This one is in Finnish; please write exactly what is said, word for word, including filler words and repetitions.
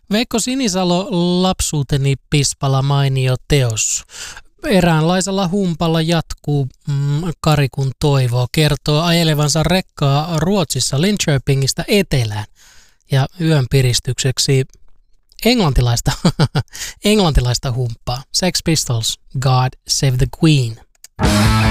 Veikko Sinisalo, lapsuuteni pispala mainio teos. Eräänlaisella humpalla jatkuu mm, Kari kun toivoo, kertoo ajelevansa rekkaa Ruotsissa Linköpingistä etelään ja yön piristykseksi englantilaista, englantilaista humppaa. Sex Pistols, God Save the Queen.